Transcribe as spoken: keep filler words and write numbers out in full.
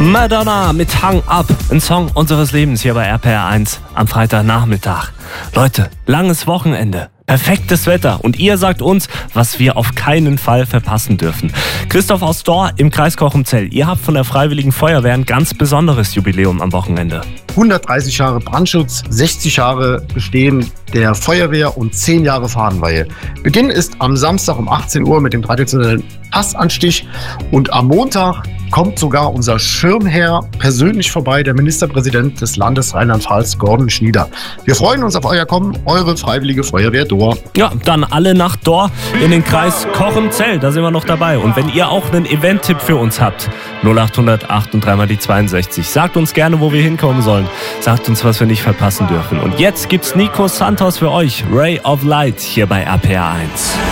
Madonna mit Hang Up, ein Song unseres Lebens hier bei R P R eins am Freitagnachmittag. Leute, langes Wochenende, perfektes Wetter und ihr sagt uns, was wir auf keinen Fall verpassen dürfen. Christoph aus Dor im Kreis Cochem-Zell, ihr habt von der Freiwilligen Feuerwehr ein ganz besonderes Jubiläum am Wochenende. hundertdreißig Jahre Brandschutz, sechzig Jahre Bestehen der Feuerwehr und zehn Jahre Fahnenweihe. Beginn ist am Samstag um achtzehn Uhr mit dem traditionellen Passanstich und am Montag kommt sogar unser Schirmherr persönlich vorbei, der Ministerpräsident des Landes Rheinland-Pfalz, Gordon Schnieder. Wir freuen uns auf euer Kommen, eure Freiwillige Feuerwehr Dor. Ja, dann alle nach Dor in den Kreis Cochem-Zell, da sind wir noch dabei. Und wenn ihr auch einen Event-Tipp für uns habt, null acht null acht und dreimal die zweiundsechzig, sagt uns gerne, wo wir hinkommen sollen. Sagt uns, was wir nicht verpassen dürfen. Und jetzt gibt's Nico Santos für euch, Ray of Light, hier bei R P R eins.